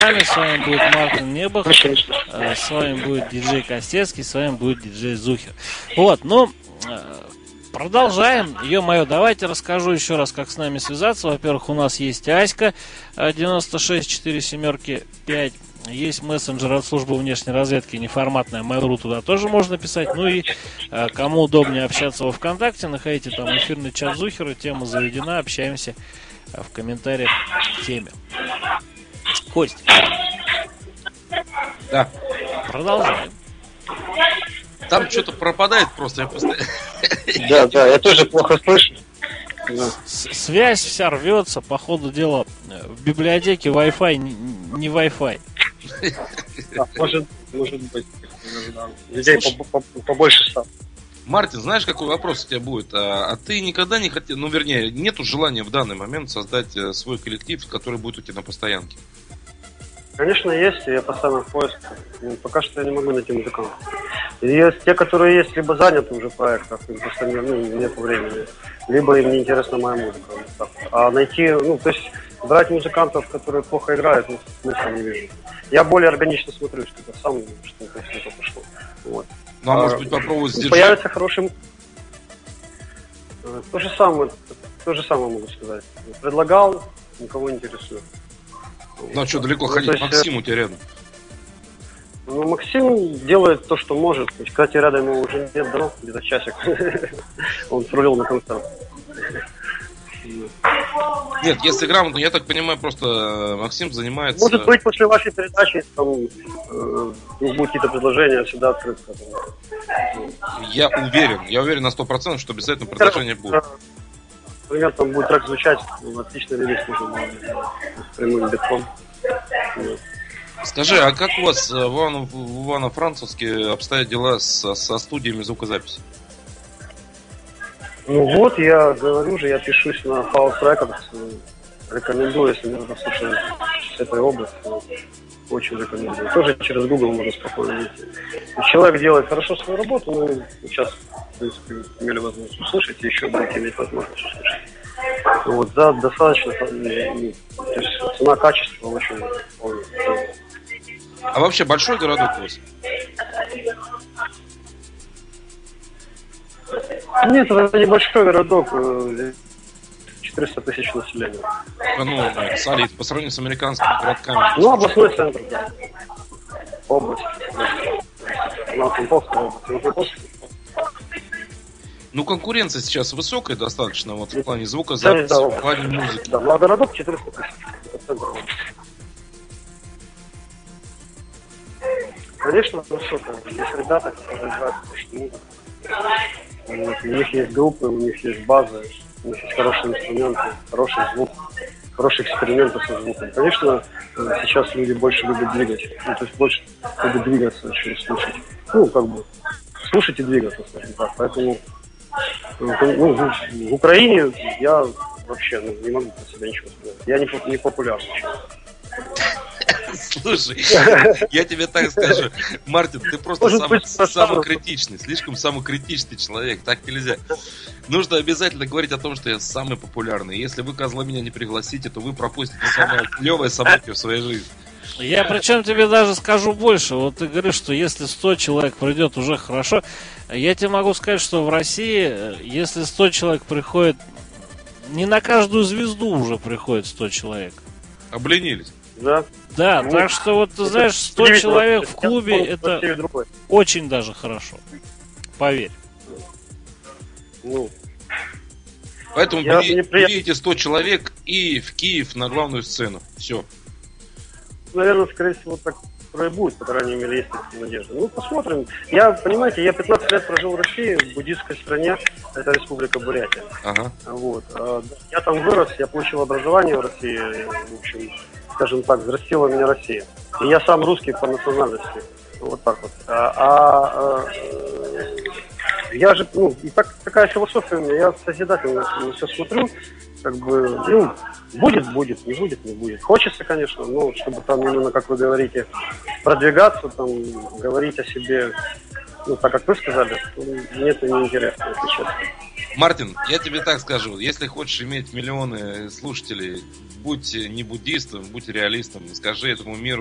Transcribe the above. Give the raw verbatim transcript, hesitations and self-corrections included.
С вами будет Мартин Небах, с вами будет диджей Костецкий, с вами будет диджей Зухер. Вот, ну, продолжаем. Ё-моё, давайте расскажу еще раз, как с нами связаться. Во-первых, у нас есть Аська девяносто шесть четыре семерки пять. Есть мессенджер от службы внешней разведки, неформатная, Mail.ru, туда тоже можно писать. Ну и кому удобнее общаться во ВКонтакте, находите там эфирный чат Зухера, тема заведена, общаемся в комментариях к теме. Кость. Да. Продолжаем. Там что-то пропадает просто. Я постоянно... Да, да, я тоже плохо слышу. Связь вся рвется, по ходу дела. В библиотеке Wi-Fi не Wi-Fi. Да, может, может быть. Людей побольше стало. Мартин, знаешь, какой вопрос у тебя будет? А, а ты никогда не хотел, ну, вернее, нету желания в данный момент создать свой коллектив, который будет у тебя на постоянке? Конечно, есть, я постоянно в поиске. Но пока что я не могу найти музыкантов. Есть те, которые есть, либо заняты уже в проектах, им просто не, ну, нет времени, либо им не интересна моя музыка. А найти, ну, то есть брать музыкантов, которые плохо играют, ну, смысла не вижу. Я более органично смотрю, что это сам, что это что-то пошло. Вот. Ну, а, а может быть попробовать сдержать? Появится хороший... То же самое, то же самое могу сказать. Предлагал, никого не интересует. Ну, а что, далеко ну, ходить? Есть, Максим у тебя рядом. Ну, Максим делает то, что может. Кстати, рядом его уже нет, да, где-то часик. Он срулил на концерт. Нет, если грамотно, я так понимаю, просто Максим занимается... Может быть, после вашей передачи там э, будут какие-то предложения, всегда открыт. Я уверен, я уверен на сто процентов, что обязательно предложения будут. Например, там будет трек звучать, отличный релиз нужен с прямым битком. Скажи, а как у вас в Ивано-Францевске обстоят дела со, со студиями звукозаписи? Ну вот, я говорю же, я пишусь на House Records. Рекомендую, если нужно слушать с этой области. Очень рекомендую. Тоже через Google можно спокойно найти. Человек делает хорошо свою работу, но сейчас, в принципе, имели возможность услышать, и еще будете иметь возможность услышать. Вот, за достаточно, то есть цена-качество очень полная. А вообще большой городок у вас? Нет, это небольшой городок, четыреста тысяч населения. Ну, солид, по сравнению с американскими городками. Ну, областной центр, да. Область. область. Ну, конкуренция сейчас высокая достаточно, вот в плане звукозаписи, да, да, в плане музыки. Да, ну, а городок четыреста тысяч. Конечно, высокая. Есть ребята, которые играют музыку. Вот, у них есть группы, у них есть базы, у них есть хорошие инструменты, хороший звук, хорошие эксперименты со звуком. Конечно, сейчас люди больше любят двигать, ну, то есть больше любят двигаться, чем слушать. Ну, как бы, слушать и двигаться, скажем так. Поэтому ну, в Украине я вообще ну, не могу про себя ничего сказать. Я не, не популярный человек. Слушай, я тебе так скажу, Мартин, ты просто сам, самокритичный, слишком самокритичный человек, так нельзя. Нужно обязательно говорить о том, что я самый популярный. Если вы, козла, меня не пригласите, то вы пропустите самое клевое событие в своей жизни. Я причем тебе даже скажу больше. Вот ты говоришь, что если сто человек придет, уже хорошо. Я тебе могу сказать, что в России, если сто человек приходит, не на каждую звезду уже приходит сто человек. Обленились. Да. Да, ну, так что вот ты знаешь, сто человек в клубе это очень даже хорошо. Поверь. Ну, поэтому приедете сто человек и в Киев на главную сцену. Все. Наверное, скорее всего, так и будет, по крайней мере, есть такая надежда. Ну, посмотрим. Я, понимаете, я пятнадцать лет прожил в России, в буддийской стране, это Республика Бурятия. Ага. Вот. Я там вырос, я получил образование в России, в общем, скажем так, взрастила меня Россия. И я сам русский по национальности. Вот так вот. А, а, а я же, ну, и так, такая философия у меня, я созидательно на все смотрю, как бы, ну, будет, будет, не будет, не будет. Хочется, конечно, но чтобы там именно, как вы говорите, продвигаться, там, говорить о себе, ну, так как вы сказали, мне это неинтересно, если честно. Мартин, я тебе так скажу, если хочешь иметь миллионы слушателей, будь не буддистом, будь реалистом, скажи этому миру,